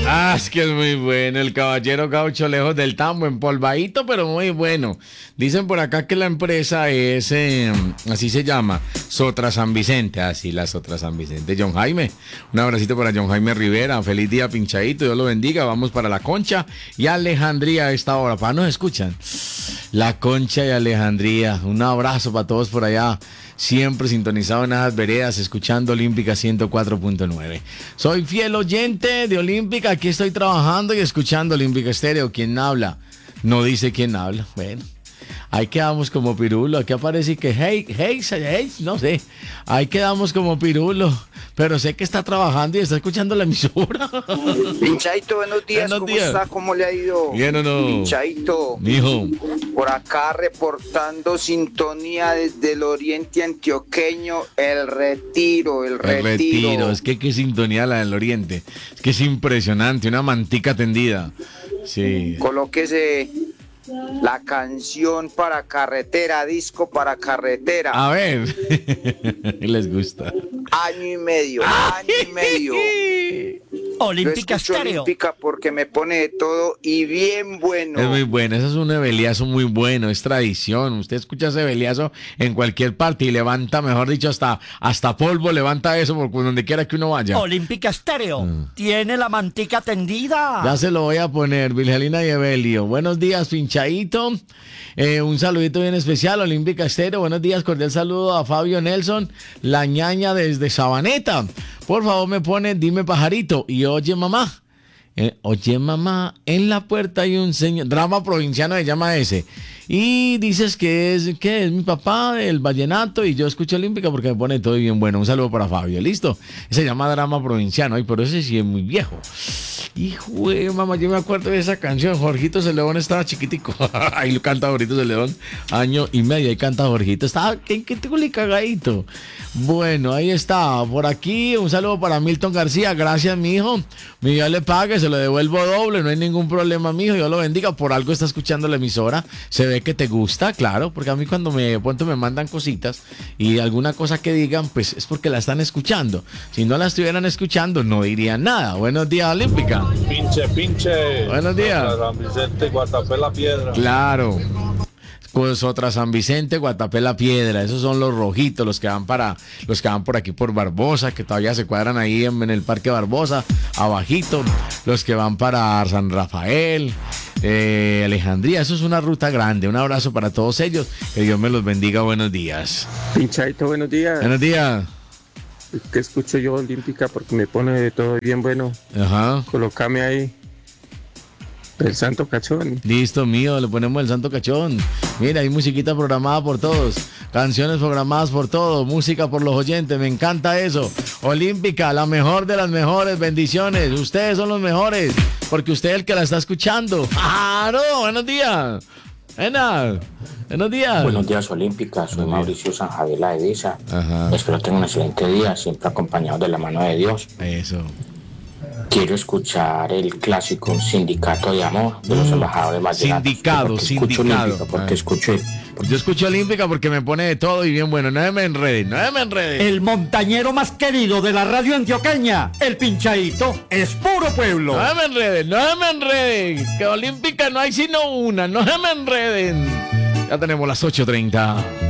Ah, es que es muy bueno. El caballero gaucho lejos del tambo, empolvadito, pero muy bueno. Dicen por acá que la empresa es, así se llama, Sotra San Vicente. Así la Sotra San Vicente. John Jaime, un abracito para John Jaime Rivera. Feliz día, pinchadito. Dios lo bendiga. Vamos para La Concha y Alejandría a esta hora. ¿Para nos escuchan? La Concha y Alejandría. Un abrazo para todos por allá. Siempre sintonizado en esas veredas, escuchando Olímpica 104.9. Soy fiel oyente de Olímpica, aquí estoy trabajando y escuchando Olímpica Estéreo. ¿Quién habla? No dice quién habla. Bueno, ahí quedamos como pirulo. Aquí aparece que hey, no sé. Ahí quedamos como pirulo. Pero sé que está trabajando y está escuchando la emisora. Pinchadito, buenos días. Buenos ¿Cómo días. está? ¿Cómo le ha ido? Bien o no. Pinchadito. Mijo. Por acá reportando sintonía desde el oriente antioqueño, el retiro. El retiro. Es que qué sintonía la del oriente. Es que es impresionante. Una mantica tendida. Sí. Colóquese la canción para carretera, disco para carretera. A ver. Les gusta. Año y medio. Olímpica Yo escucho Estéreo. Olímpica porque me pone de todo y bien bueno. Es muy bueno, eso es un ebeliazo muy bueno, es tradición. Usted escucha ese ebeliazo en cualquier parte y levanta, mejor dicho, hasta polvo, levanta eso por donde quiera que uno vaya. Olímpica Estéreo. Tiene la mantica tendida. Ya se lo voy a poner, Virgelina y Evelio. Buenos días, pinchadito. Un saludito bien especial, Olímpica Estéreo. Buenos días, cordial saludo a Fabio Nelson, la ñaña desde Sabaneta. Por favor, me pone, dime pajarito. Y oye, mamá. Oye, mamá, en la puerta hay un señor. Drama provinciano se llama ese. Y dices que es mi papá del vallenato. Y yo escucho Olímpica porque me pone todo bien bueno. Un saludo para Fabio, ¿listo? Se llama Drama provinciano. Y por eso sí es muy viejo. Hijo de mamá, yo me acuerdo de esa canción. Jorgito Celedón estaba chiquitico. Ahí lo canta Jorgito Celedón. Año y medio, ahí canta Jorgito. Estaba que cagadito. Bueno, ahí está. Por aquí, un saludo para Milton García. Gracias, mijo. Mi Dios le pague, se lo devuelvo doble. No hay ningún problema, mijo. Dios lo bendiga. Por algo está escuchando la emisora. Se ve que te gusta, claro. Porque a mí cuando me mandan cositas y alguna cosa que digan, pues es porque la están escuchando. Si no la estuvieran escuchando, no dirían nada. Buenos días, Olímpica. Pinche. Buenos días. San Vicente, Guatapé la Piedra. Claro. Otra San Vicente, Guatapé la Piedra, esos son los rojitos, los que van por aquí por Barbosa, que todavía se cuadran ahí en el Parque Barbosa, abajito, los que van para San Rafael, Alejandría, eso es una ruta grande. Un abrazo para todos ellos, que Dios me los bendiga. Buenos días. Pinchadito, buenos días. Buenos días. Que escucho yo Olímpica porque me pone de todo bien bueno. Ajá. Colócame ahí el Santo Cachón. Listo, mío, le ponemos el Santo Cachón. Mira, hay musiquita programada por todos, canciones programadas por todos, música por los oyentes, me encanta eso. Olímpica, la mejor de las mejores, bendiciones. Ustedes son los mejores, porque usted es el que la está escuchando. ¡Claro! Buenos días. Buenos días. Buenos días, Olímpica. Soy Mauricio Sanjabela de Visa. Ajá. Espero tengan un excelente día, siempre acompañado de la mano de Dios. Eso. Quiero escuchar el clásico Sindicato de Amor de los embajadores vallenatos. Sindicado. Porque escuché. Yo escucho Olímpica porque me pone de todo y bien bueno. No me enreden. El montañero más querido de la radio antioqueña, el pinchadito, es puro pueblo. No me enreden. Que Olímpica no hay sino una. No se me enreden. Ya tenemos las 8:30.